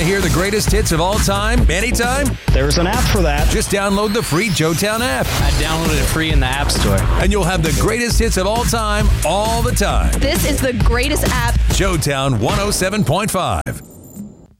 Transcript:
to hear the greatest hits of all time, anytime? There's an app for that. Just download the free Joetown app. I downloaded it free in the App Store. And you'll have the greatest hits of all time, all the time. This is the greatest app. Joetown 107.5.